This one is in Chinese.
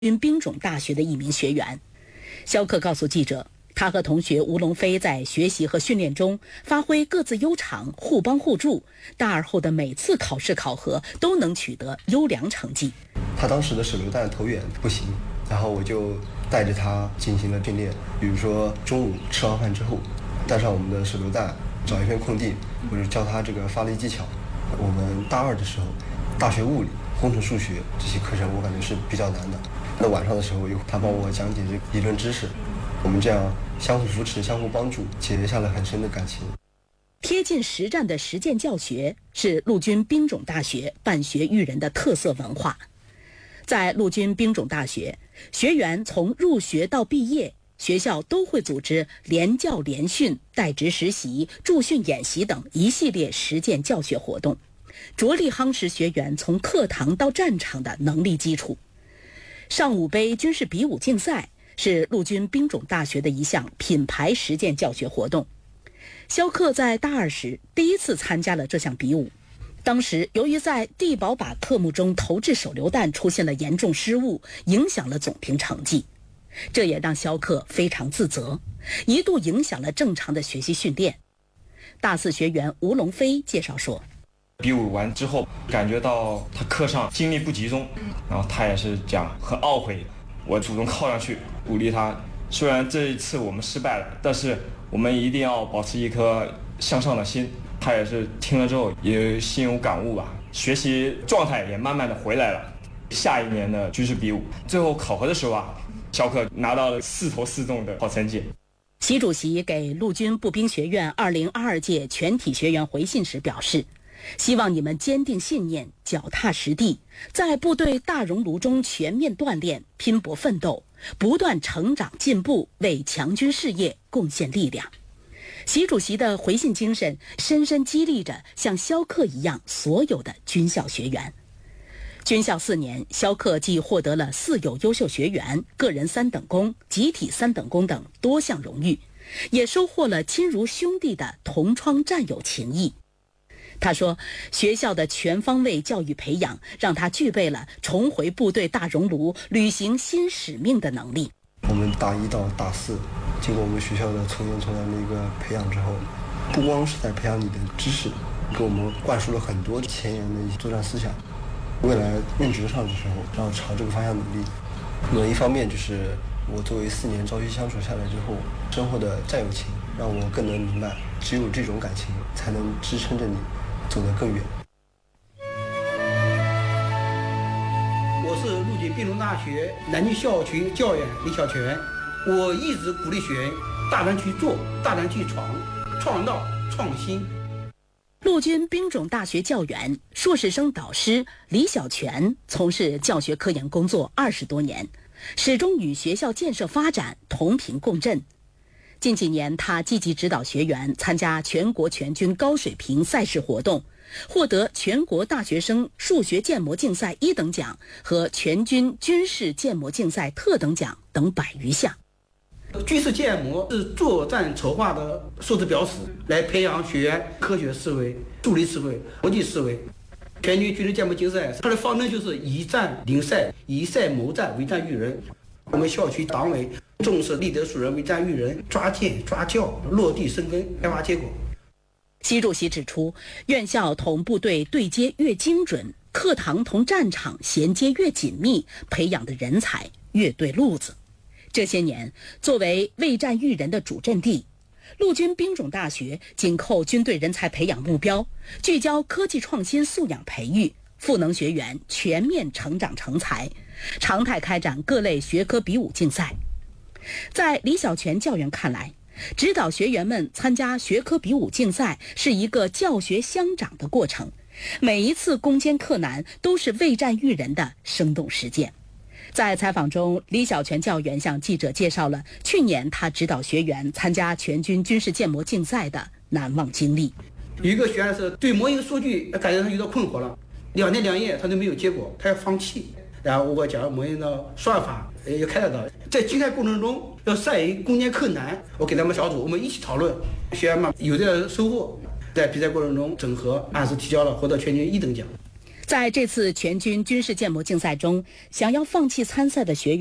军兵种大学的一名学员。肖克告诉记者，他和同学吴龙飞在学习和训练中发挥各自优长，互帮互助，大二后的每次考试考核都能取得优良成绩。 他当时的手榴弹投远不行，然后我就带着他进行了训练，比如说中午吃完饭之后，带上我们的手榴弹，找一片空地，我就教他这个发力技巧。我们大二的时候，大学物理、工程数学这些课程我感觉是比较难的。那晚上的时候，他帮我讲解这个理论知识，我们这样相互扶持、相互帮助，结下了很深的感情。 贴近实战的实践教学是陆军兵种大学办学育人的特色文化。在陆军兵种大学，学员从入学到毕业，学校都会组织联教联训、带职实习、驻训演习等一系列实践教学活动，着力夯实学员从课堂到战场的能力基础。上午杯军事比武竞赛是陆军兵种大学的一项品牌实践教学活动。肖克在大二时第一次参加了这项比武，当时由于在地保靶科目中投掷手榴弹出现了严重失误，影响了总评成绩，这也让肖克非常自责，一度影响了正常的学习训练。大四学员吴龙飞介绍说， 比武完之后感觉到他课上精力不集中，然后他也是讲很懊悔，我主动靠上去鼓励他，虽然这一次我们失败了，但是我们一定要保持一颗向上的心。他也是听了之后也心有感悟吧，学习状态也慢慢的回来了。下一年的军事比武最后考核的时候肖克拿到了4投4中的好成绩。 习主席给陆军步兵学院2022届全体学员回信时表示，希望你们坚定信念，脚踏实地，在部队大熔炉中全面锻炼，拼搏奋斗，不断成长进步，为强军事业贡献力量。习主席的回信精神深深激励着像肖克一样所有的军校学员。军校4年，肖克既获得了4有优秀学员、个人3等功、集体3等功等多项荣誉，也收获了亲如兄弟的同窗战友情谊。他说，学校的全方位教育培养让他具备了重回部队大熔炉、履行新使命的能力。 我们大1到大4，经过我们学校的从严从严的一个培养之后，不光是在培养你的知识，给我们灌输了很多前沿的一些作战思想。未来任职上的时候，要朝这个方向努力。那么一方面就是我作为4年朝夕相处下来之后，深厚的战友情，让我更能明白，只有这种感情才能支撑着你走得更远。 我是陆军兵种大学南京校区教员李小泉，我一直鼓励学员大胆去做，大胆去闯，创造创新。 陆军兵种大学教员、硕士生导师李小泉从事教学科研工作20多年，始终与学校建设发展同频共振。近几年，他积极指导学员参加全国全军高水平赛事活动，获得全国大学生数学建模竞赛1等奖和全军军事建模竞赛特等奖等100余项。 军事建模是作战筹划的数字标识，来培养学员科学思维、数理思维、逻辑思维。全军军事建模竞赛，它的方针就是以战领赛，以赛谋战，为战育人。我们校区党委重视立德树人，为战育人，抓建抓教，落地生根，开发结果。 习主席指出，院校同部队对接越精准，课堂同战场衔接越紧密，培养的人才越对路子。这些年，作为为战育人的主阵地，陆军兵种大学紧扣军队人才培养目标，聚焦科技创新素养培育，赋能学员全面成长成才，常态开展各类学科比武竞赛。在李小泉教员看来，指导学员们参加学科比武竞赛是一个教学相长的过程，每一次攻坚克难都是为战育人的生动实践。在采访中，李小泉教员向记者介绍了去年他指导学员参加全军军事建模竞赛的难忘经历。 有一个学员是对模型数据感觉他遇到困惑了，2天2夜他都没有结果，他要放弃。然后我讲模型的算法要开导，在竞赛过程中要善于攻坚克难。我给他们小组，我们一起讨论，学员们有这样的收获，在比赛过程中整合按时提交了，获得全军1等奖。 在这次全军军事建模竞赛中，想要放弃参赛的学员